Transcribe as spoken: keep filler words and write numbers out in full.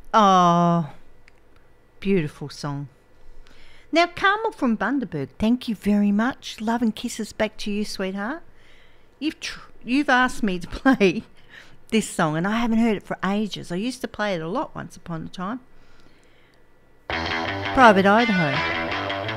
Oh, beautiful song. Now, Carmel from Bundaberg, thank you very much. Love and kisses back to you, sweetheart. You've tr- you've asked me to play this song, and I haven't heard it for ages. I used to play it a lot once upon a time. Private Idaho.